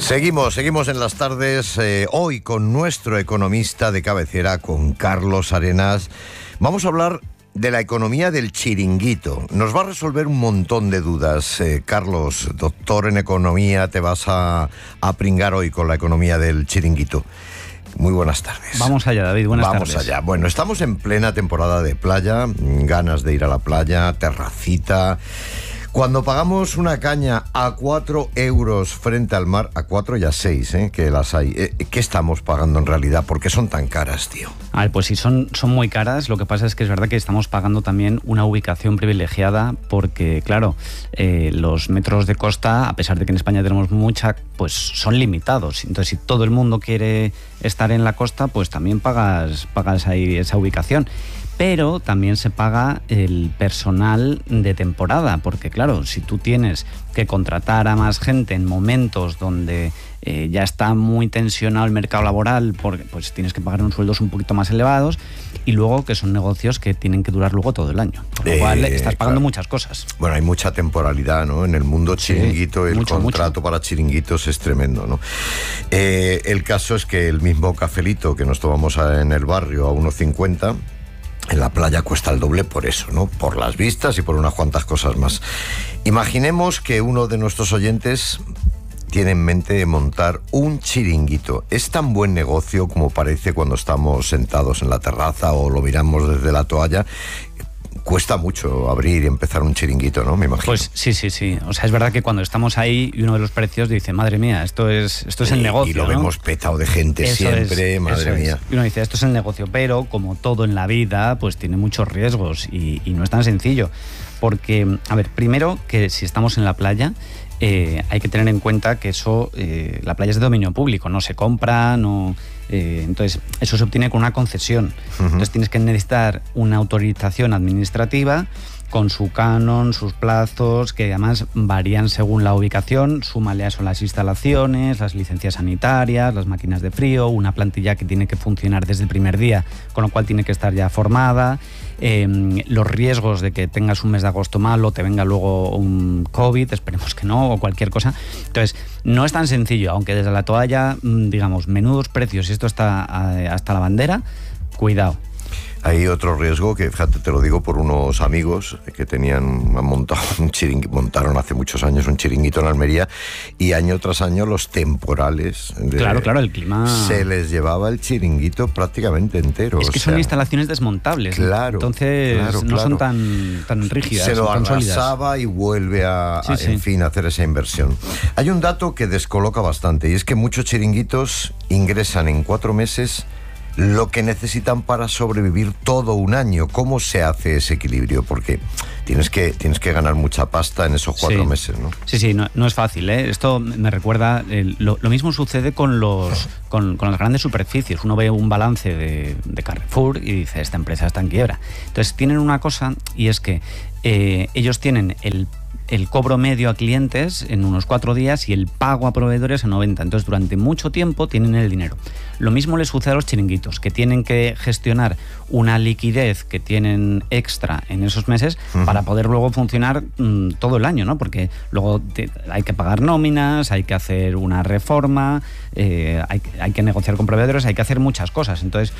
Seguimos en las tardes, hoy con nuestro economista de cabecera, con Carlos Arenas. Vamos a hablar de la economía del chiringuito. Nos va a resolver un montón de dudas. Carlos, doctor en economía, te vas a pringar hoy con la economía del chiringuito. Muy buenas tardes. Vamos allá, David, buenas tardes. Vamos allá. Bueno, estamos en plena temporada de playa, ganas de ir a la playa, terracita. Cuando pagamos una caña a 4 euros frente al mar, a 4 y a 6, que las hay, ¿qué estamos pagando en realidad? ¿Por qué son tan caras, tío? A ver, pues sí, son muy caras. Lo que pasa es que es verdad que estamos pagando también una ubicación privilegiada porque, claro, los metros de costa, a pesar de que en España tenemos mucha, pues son limitados. Entonces, si todo el mundo quiere estar en la costa, pues también pagas ahí esa ubicación. Pero también se paga el personal de temporada, porque claro, si tú tienes que contratar a más gente en momentos donde ya está muy tensionado el mercado laboral, porque pues tienes que pagar unos sueldos un poquito más elevados, y luego que son negocios que tienen que durar luego todo el año, por lo cual estás pagando muchas cosas. Bueno, hay mucha temporalidad, ¿no? En el mundo chiringuito, sí, el contrato para chiringuitos es tremendo, ¿no? El caso es que el mismo cafelito que nos tomamos en el barrio a 1,50... en la playa cuesta el doble por eso, ¿no? Por las vistas y por unas cuantas cosas más. Imaginemos que uno de nuestros oyentes tiene en mente montar un chiringuito. ¿Es tan buen negocio como parece cuando estamos sentados en la terraza o lo miramos desde la toalla? Cuesta mucho abrir y empezar un chiringuito, ¿no? Me imagino. Pues sí. O sea, es verdad que cuando estamos ahí y uno de los precios dice, madre mía, esto es el negocio, y lo vemos petado de gente siempre, madre mía. Y uno dice, esto es el negocio, pero como todo en la vida, pues tiene muchos riesgos y no es tan sencillo. Porque, a ver, primero que si estamos en la playa, hay que tener en cuenta que eso, la playa es de dominio público, no se compra, no... entonces, eso se obtiene con una concesión. Entonces tienes que necesitar una autorización administrativa con su canon, sus plazos, que además varían según la ubicación. Súmale a eso las instalaciones, las licencias sanitarias, las máquinas de frío, una plantilla que tiene que funcionar desde el primer día, con lo cual tiene que estar ya formada. Los riesgos de que tengas un mes de agosto malo, te venga luego un COVID, esperemos que no, o cualquier cosa. Entonces, no es tan sencillo, aunque desde la toalla, digamos, menudos precios, y esto está hasta la bandera, cuidado. Hay otro riesgo que, fíjate, te lo digo por unos amigos que montaron hace muchos años un chiringuito en Almería, y año tras año los temporales. Claro, el clima. Se les llevaba el chiringuito prácamente entero. Es que son instalaciones desmontables. Claro. Entonces no son tan rígidas. Se lo arrasaba y vuelve a hacer esa inversión. Hay un dato que descoloca bastante, y es que muchos chiringuitos ingresan en 4 meses lo que necesitan para sobrevivir todo un año. ¿Cómo se hace ese equilibrio? Porque tienes que ganar mucha pasta en esos 4 meses, ¿no? Sí, no es fácil, ¿eh? Esto me recuerda, lo mismo sucede con con las grandes superficies. Uno ve un balance de Carrefour y dice, esta empresa está en quiebra. Entonces tienen una cosa, y es que ellos tienen el cobro medio a clientes en unos 4 días y el pago a proveedores en 90. Entonces, durante mucho tiempo tienen el dinero. Lo mismo les sucede a los chiringuitos, que tienen que gestionar una liquidez que tienen extra en esos meses para poder luego funcionar todo el año, ¿no? Porque luego hay que pagar nóminas, hay que hacer una reforma, hay que negociar con proveedores, hay que hacer muchas cosas. Entonces,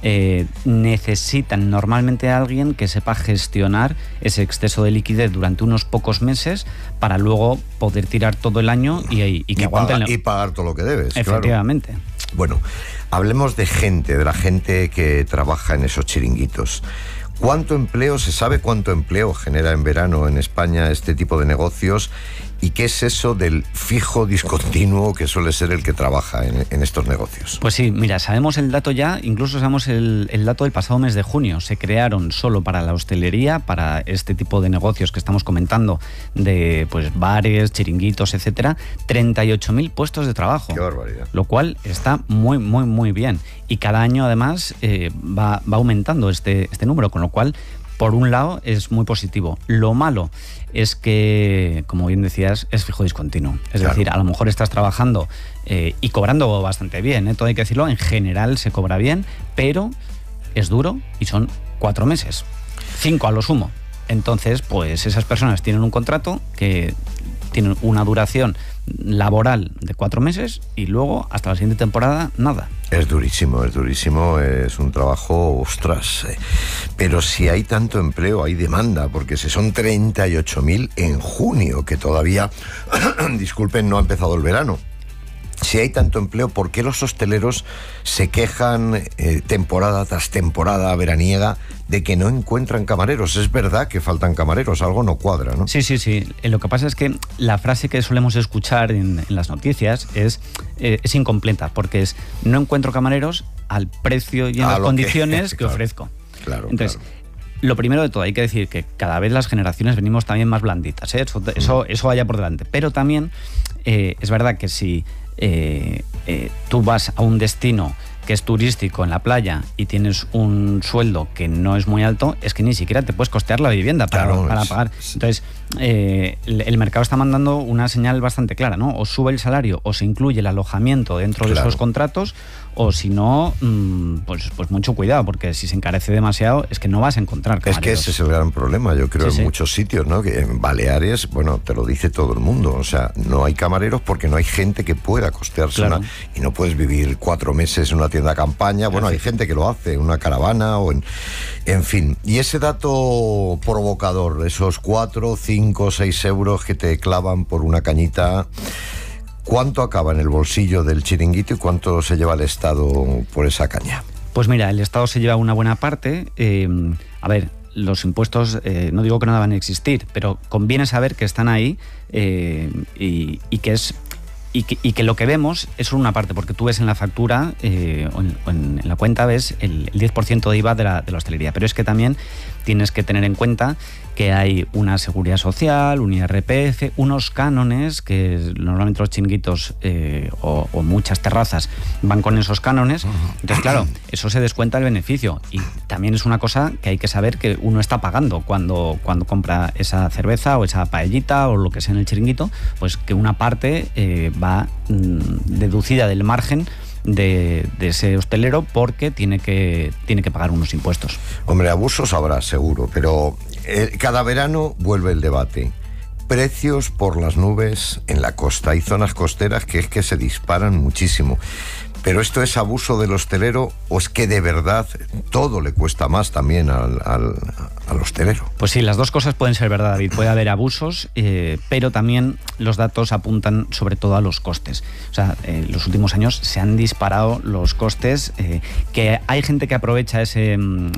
necesitan normalmente a alguien que sepa gestionar ese exceso de liquidez durante unos pocos meses para luego poder tirar todo el año y que aguanten. Y pagar todo lo que debes. Efectivamente. Claro. Bueno, hablemos de la gente que trabaja en esos chiringuitos. ¿Se sabe cuánto empleo genera en verano en España este tipo de negocios? ¿Y qué es eso del fijo discontinuo que suele ser el que trabaja en estos negocios? Pues sí, mira, sabemos el dato ya, incluso sabemos el dato del pasado mes de junio. Se crearon solo para la hostelería, para este tipo de negocios que estamos comentando, de pues bares, chiringuitos, etcétera, 38.000 puestos de trabajo. ¡Qué barbaridad! Lo cual está muy bien. Y cada año, además, va aumentando este número, con lo cual, por un lado, es muy positivo. Lo malo es que, como bien decías, es fijo discontinuo. Es decir, a lo mejor estás trabajando y cobrando bastante bien, todo hay que decirlo, en general se cobra bien, pero es duro y son 4 meses, 5 a lo sumo. Entonces, pues esas personas tienen un contrato que tienen una duración laboral de 4 meses y luego hasta la siguiente temporada nada. Es durísimo, es un trabajo, ostras. Pero si hay tanto empleo, hay demanda, porque si son 38.000 en junio, que todavía, disculpen, no ha empezado el verano. Si hay tanto empleo, ¿por qué los hosteleros se quejan temporada tras temporada veraniega de que no encuentran camareros? Es verdad que faltan camareros, algo no cuadra, ¿no? Sí. Lo que pasa es que la frase que solemos escuchar en las noticias es incompleta, porque es: no encuentro camareros al precio y en las condiciones que ofrezco. Claro. Entonces, lo primero de todo, hay que decir que cada vez las generaciones venimos también más blanditas, ¿eh? Eso vaya por delante. Pero también es verdad que si tú vas a un destino que es turístico en la playa y tienes un sueldo que no es muy alto, es que ni siquiera te puedes costear la vivienda para pagar. Entonces, el mercado está mandando una señal bastante clara, ¿no? O sube el salario o se incluye el alojamiento dentro de esos contratos, o si no, pues mucho cuidado, porque si se encarece demasiado es que no vas a encontrar camareros. Es que ese es el gran problema, yo creo, en muchos sitios, ¿no? Que en Baleares, bueno, te lo dice todo el mundo, o sea, no hay camareros porque no hay gente que pueda costearse y no puedes vivir 4 meses en una tienda de campaña. Bueno, hay gente que lo hace, en una caravana o en fin. Y ese dato provocador, esos 4, 5, 6 euros que te clavan por una cañita, ¿cuánto acaba en el bolsillo del chiringuito y cuánto se lleva el Estado por esa caña? Pues mira, el Estado se lleva una buena parte. A ver, los impuestos, no digo que no deban existir, pero conviene saber que están ahí y que lo que vemos es solo una parte, porque tú ves en la factura o en la cuenta ves el 10% de IVA de la hostelería, pero es que también tienes que tener en cuenta que hay una seguridad social, un IRPF, unos cánones que normalmente los chiringuitos o muchas terrazas van con esos cánones. Entonces, claro, eso se descuenta el beneficio, y también es una cosa que hay que saber que uno está pagando cuando compra esa cerveza o esa paellita o lo que sea en el chiringuito, pues que una parte va deducida del margen de ese hostelero, porque tiene que pagar unos impuestos. Hombre, abusos habrá seguro, pero cada verano vuelve el debate. Precios por las nubes en la costa. Hay zonas costeras que es que se disparan muchísimo. ¿Pero esto es abuso del hostelero o es que de verdad todo le cuesta más también al hostelero? Pues sí, las dos cosas pueden ser verdad, David. Puede haber abusos, pero también los datos apuntan sobre todo a los costes. O sea, en los últimos años se han disparado los costes. ¿Que hay gente que aprovecha se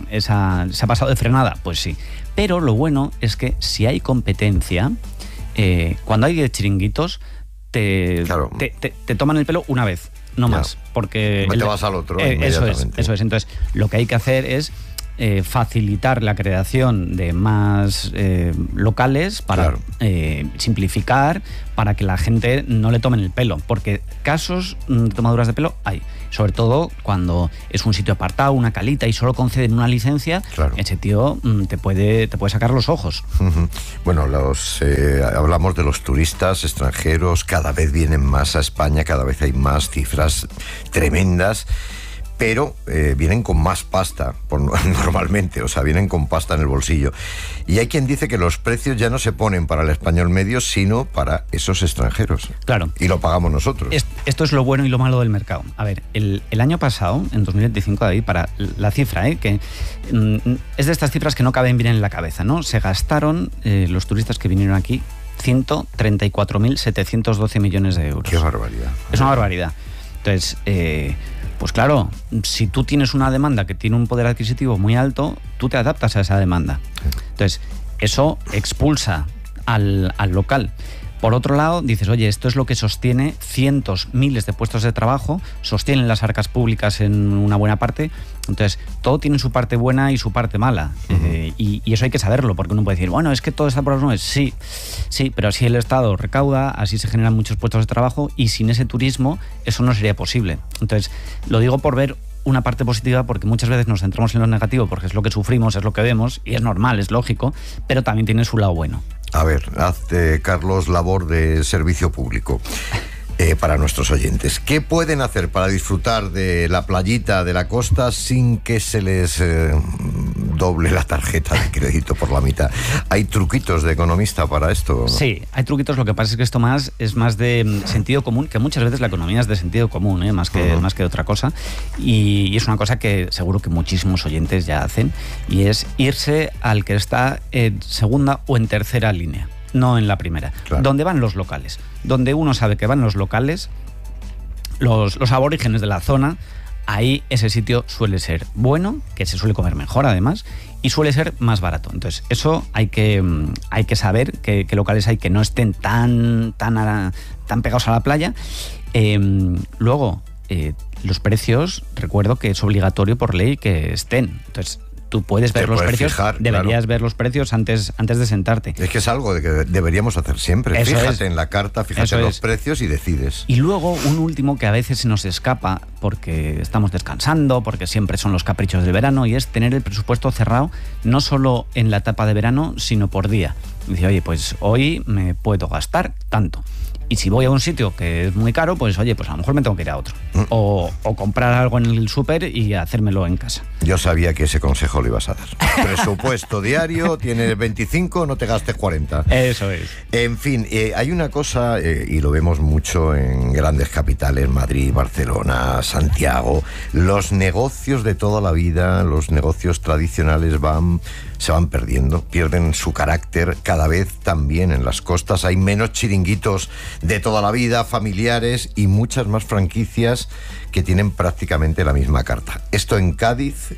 ha pasado de frenada? Pues sí. Pero lo bueno es que si hay competencia, cuando hay 10 chiringuitos, te toman el pelo una vez. No más, porque te vas al otro eso es. Entonces, lo que hay que hacer es facilitar la creación de más locales para simplificar, para que la gente no le tomen el pelo, porque casos de tomaduras de pelo hay, sobre todo cuando es un sitio apartado, una calita, y solo conceden una licencia. Ese tío te puede sacar los ojos. Bueno, hablamos de los turistas extranjeros, cada vez vienen más a España, cada vez hay más cifras tremendas, pero vienen con más pasta normalmente, o sea, vienen con pasta en el bolsillo. Y hay quien dice que los precios ya no se ponen para el español medio, sino para esos extranjeros. Claro. Y lo pagamos nosotros. Esto es lo bueno y lo malo del mercado. A ver, el año pasado, en 2025, David, para la cifra, que es de estas cifras que no caben bien en la cabeza, ¿no? Se gastaron los turistas que vinieron aquí 134.712 millones de euros. ¡Qué barbaridad! Es una barbaridad. Entonces, pues claro, si tú tienes una demanda que tiene un poder adquisitivo muy alto, tú te adaptas a esa demanda. Entonces, eso expulsa al local. Por otro lado, dices, oye, esto es lo que sostiene cientos, miles de puestos de trabajo, sostienen las arcas públicas en una buena parte. Entonces, todo tiene su parte buena y su parte mala. Y eso hay que saberlo, porque uno puede decir, bueno, es que todo está por las nubes. Sí, pero así el Estado recauda, así se generan muchos puestos de trabajo, y sin ese turismo eso no sería posible. Entonces, lo digo por ver una parte positiva, porque muchas veces nos centramos en lo negativo, porque es lo que sufrimos, es lo que vemos, y es normal, es lógico, pero también tiene su lado bueno. A ver, hazte, Carlos, labor de servicio público para nuestros oyentes. ¿Qué pueden hacer para disfrutar de la playita de la costa sin que se les doble la tarjeta de crédito por la mitad. ¿Hay truquitos de economista para esto, ¿no? Sí, hay truquitos. Lo que pasa es que esto es más de sentido común, que muchas veces la economía es de sentido común, más que otra cosa. Y es una cosa que seguro que muchísimos oyentes ya hacen, y es irse al que está en segunda o en tercera línea, no en la primera. Claro. Donde van los locales, donde uno sabe que van los locales, los aborígenes de la zona. Ahí ese sitio suele ser bueno, que se suele comer mejor además, y suele ser más barato. Entonces, eso hay que saber qué locales hay que no estén tan pegados a la playa. Luego, los precios, recuerdo que es obligatorio por ley que estén. Entonces, tú puedes ver los precios, deberías ver los precios antes de sentarte. Es que es algo de que deberíamos hacer siempre. Eso fíjate en la carta, fíjate en los precios y decides. Y luego un último que a veces se nos escapa porque estamos descansando, porque siempre son los caprichos del verano, y es tener el presupuesto cerrado no solo en la etapa de verano, sino por día. Dice, oye, pues hoy me puedo gastar tanto. Y si voy a un sitio que es muy caro, pues oye, pues a lo mejor me tengo que ir a otro. O comprar algo en el súper y hacérmelo en casa. Yo sabía que ese consejo lo ibas a dar. Presupuesto diario, tienes 25, no te gastes 40. Eso es. En fin, hay una cosa, y lo vemos mucho en grandes capitales, Madrid, Barcelona, Santiago. Los negocios de toda la vida, los negocios tradicionales se van perdiendo, pierden su carácter cada vez. También en las costas hay menos chiringuitos de toda la vida, familiares, y muchas más franquicias que tienen prácticamente la misma carta. Esto en Cádiz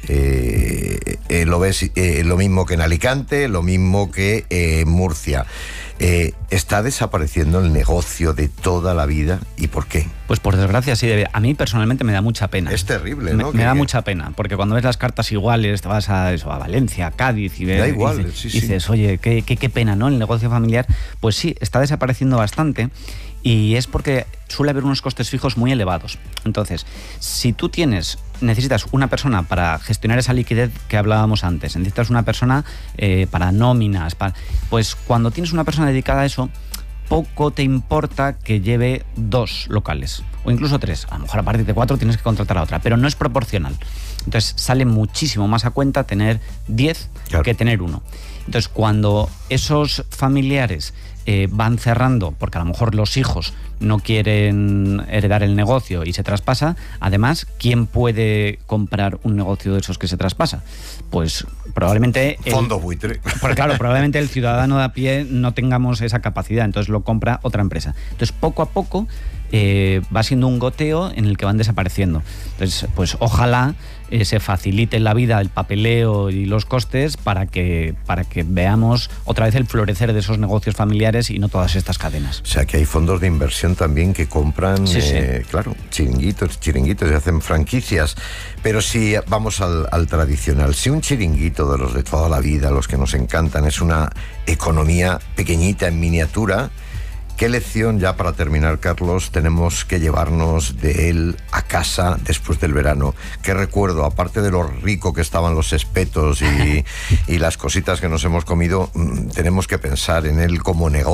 lo ves lo mismo que en Alicante, lo mismo que en Murcia. ¿Está desapareciendo el negocio de toda la vida? ¿Y por qué? Pues por desgracia sí. A mí personalmente me da mucha pena. Es terrible, ¿no? Me da mucha pena, porque cuando ves las cartas iguales, te vas a Valencia, a Cádiz, y ves, da igual, dices, oye, qué pena, ¿no? El negocio familiar, pues sí, está desapareciendo bastante. Y es porque suele haber unos costes fijos muy elevados. Entonces, si tú necesitas una persona para gestionar esa liquidez que hablábamos antes, necesitas una persona para nóminas, pues cuando tienes una persona dedicada a eso, poco te importa que lleve 2 locales, o incluso 3. A lo mejor a partir de 4 tienes que contratar a otra, pero no es proporcional. Entonces sale muchísimo más a cuenta tener 10 que tener 1. Entonces, cuando esos familiares van cerrando, porque a lo mejor los hijos no quieren heredar el negocio y se traspasa, además, ¿quién puede comprar un negocio de esos que se traspasa? Pues probablemente... Fondo buitre. Porque claro, probablemente el ciudadano de a pie no tengamos esa capacidad, entonces lo compra otra empresa. Entonces, poco a poco va siendo un goteo en el que van desapareciendo. Entonces, pues ojalá se facilite la vida, el papeleo y los costes para que veamos otra vez el florecer de esos negocios familiares y no todas estas cadenas. O sea, que hay fondos de inversión también que compran, claro, chiringuitos y hacen franquicias. Pero si vamos al tradicional, si un chiringuito de los de toda la vida, los que nos encantan, es una economía pequeñita en miniatura, ¿qué lección, ya para terminar, Carlos, tenemos que llevarnos de él a casa después del verano? ¿Qué recuerdo, aparte de lo rico que estaban los espetos y las cositas que nos hemos comido, tenemos que pensar en él como negocio?